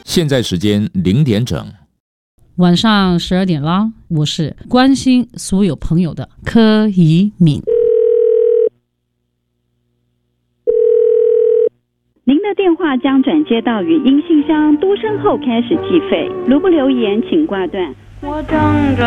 现在时间0点整， 晚上12点啦。我是关心所有朋友的柯怡敏。 您的电话将转接到语音信箱，嘟声后开始计费。如不留言，请挂断。我等着。